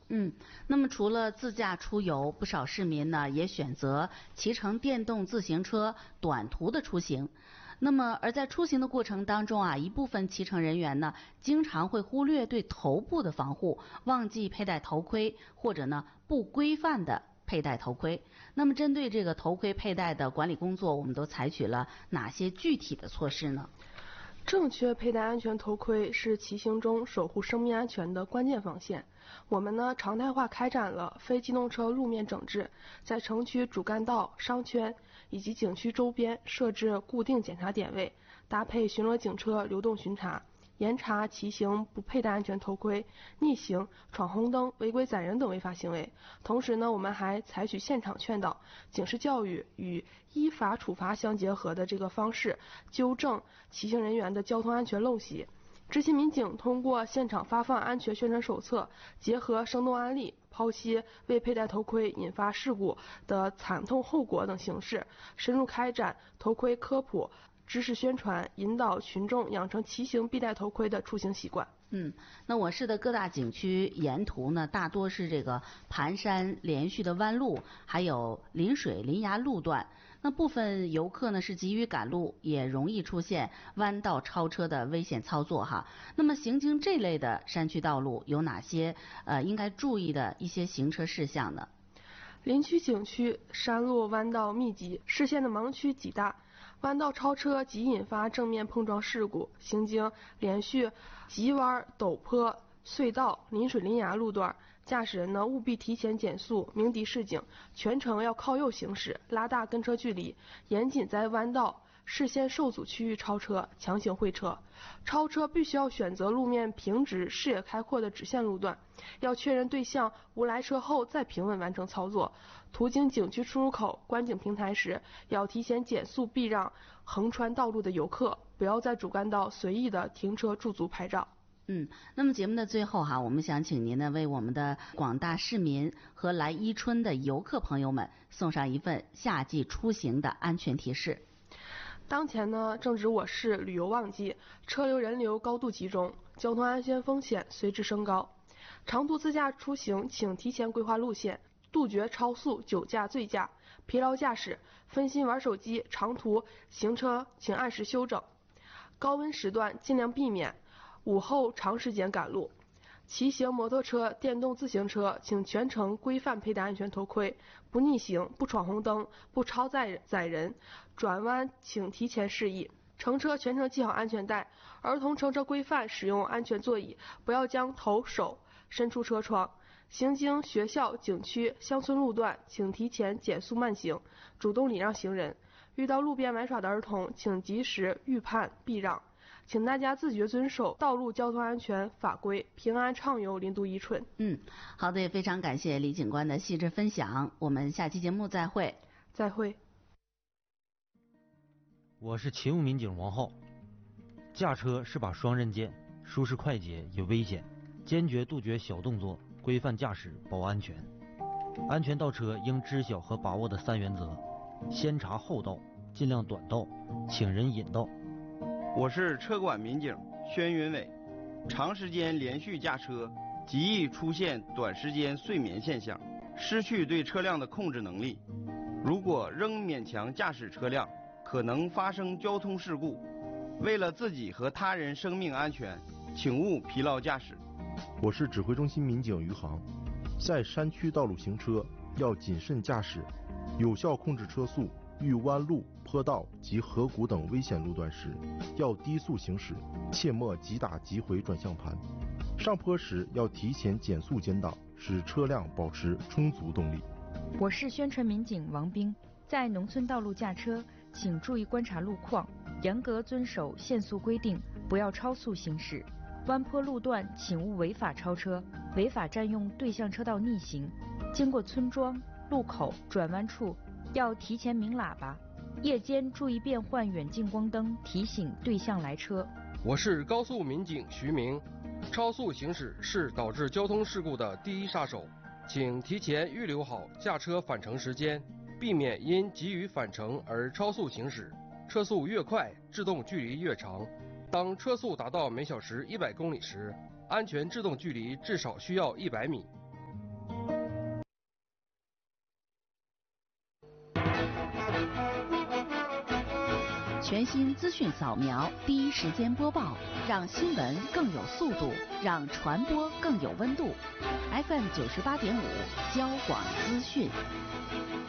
那么除了自驾出游，不少市民呢也选择骑乘电动自行车短途的出行。那么而在出行的过程当中啊，一部分骑乘人员呢经常会忽略对头部的防护，忘记佩戴头盔，或者呢不规范的佩戴头盔。那么针对这个头盔佩戴的管理工作，我们都采取了哪些具体的措施呢？ 正确佩戴安全头盔是骑行中守护生命安全的关键防线。我们呢常态化开展了非机动车路面整治，在城区主干道、商圈以及景区周边设置固定检查点位，搭配巡逻警车流动巡查，严查骑行不佩戴安全头盔、逆行、闯红灯、违规载人等违法行为。同时呢，我们还采取现场劝导、警示教育与依法处罚相结合的这个方式，纠正骑行人员的交通安全陋习。执勤民警通过现场发放安全宣传手册，结合生动案例，剖析未佩戴头盔引发事故的惨痛后果等形式，深入开展头盔科普、知识宣传，引导群众养成骑行必戴头盔的出行习惯。 那我市的各大景区沿途呢，大多是这个盘山连续的弯路，还有临水临崖路段。那部分游客呢是急于赶路，也容易出现弯道超车的危险操作哈。那么行经这类的山区道路，有哪些应该注意的一些行车事项呢？ 林区景区山路弯道密集，视线的盲区极大，弯道超车即引发正面碰撞事故。行经连续急弯、陡坡、隧道、临水临崖路段，驾驶人呢务必提前减速，鸣笛示警，全程要靠右行驶，拉大跟车距离，严禁在弯道视线受阻区域超车、强行会车。超车必须要选择路面平直、视野开阔的直线路段，要确认对象无来车后再平稳完成操作。途经景区出入口、观景平台时，要提前减速避让横穿道路的游客，不要在主干道随意的停车驻足拍照。 那么节目的最后哈，我们想请您呢为我们的广大市民和来伊春的游客朋友们送上一份夏季出行的安全提示。 当前呢正值我市旅游旺季，车流人流高度集中，交通安全风险随之升高。长途自驾出行请提前规划路线，杜绝超速、酒驾、醉驾、疲劳驾驶、分心玩手机。长途行车请按时休整，高温时段尽量避免午后长时间赶路。骑行摩托车、电动自行车请全程规范佩戴安全头盔，不逆行、不闯红灯、不超载人，转弯请提前示意。乘车全程系好安全带，儿童乘车规范使用安全座椅，不要将头手伸出车窗。行经学校、景区、乡村路段请提前减速慢行，主动礼让行人。遇到路边玩耍的儿童请及时预判避让。请大家自觉遵守道路交通安全法规，平安畅游林都伊春。 好的，也非常感谢李警官的细致分享，我们下期节目再会。 再会。 我是勤务民警王浩。驾车是把双刃剑，舒适快捷也危险，坚决杜绝小动作，规范驾驶保安全。安全倒车应知晓和把握的3原则：先查后到，尽量短道，请人引道。 我是车管民警宣云伟。长时间连续驾车极易出现短时间睡眠现象，失去对车辆的控制能力。如果仍勉强驾驶车辆，可能发生交通事故。为了自己和他人生命安全，请勿疲劳驾驶。 我是指挥中心民警余航。在山区道路行车要谨慎驾驶，有效控制车速。遇弯路、坡道及河谷等危险路段时，要低速行驶，切莫急打急回转向盘。上坡时要提前减速减档，使车辆保持充足动力。 我是宣传民警王兵。在农村道路驾车，请注意观察路况，严格遵守限速规定，不要超速行驶。弯坡路段请勿违法超车，违法占用对向车道逆行。经过村庄、路口、转弯处要提前鸣喇叭，夜间注意变换远近光灯，提醒对向来车。 我是高速民警徐明。超速行驶是导致交通事故的第一杀手，请提前预留好驾车返程时间，避免因急于返程而超速行驶。车速越快，制动距离越长。当车速达到每小时100公里时，安全制动距离至少需要100米。 全新资讯扫描，第一时间播报，让新闻更有速度，让传播更有温度。FM 98.5，交广资讯。